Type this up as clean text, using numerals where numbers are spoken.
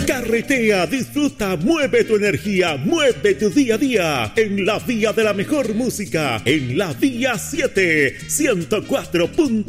Carretea, disfruta, mueve tu energía, mueve tu día a día en la vía de la mejor música, en la vía 7, 104.